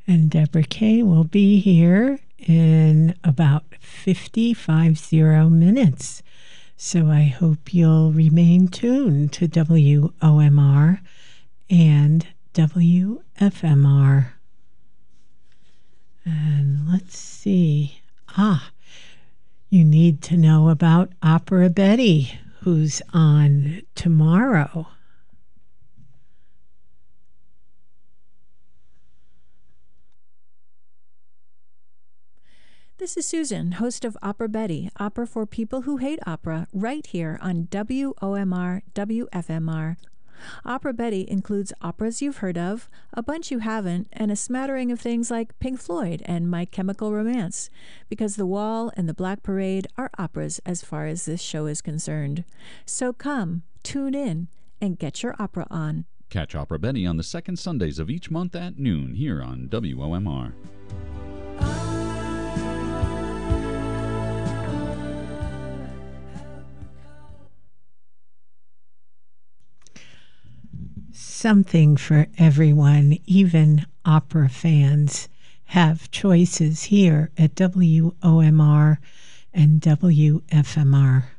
And Deborah Kay will be here in about 50 minutes. So I hope you'll remain tuned to WOMR and WFMR. And let's see. You need to know about Opera Betty, who's on tomorrow. This is Susan, host of Opera Betty, opera for people who hate opera, right here on WOMR, WFMR. Opera Betty includes operas you've heard of, a bunch you haven't, and a smattering of things like Pink Floyd and My Chemical Romance, because The Wall and The Black Parade are operas as far as this show is concerned. So come, tune in, and get your opera on. Catch Opera Betty on the second Sundays of each month at noon here on WOMR. Something for everyone, even opera fans have choices here at WOMR and WFMR.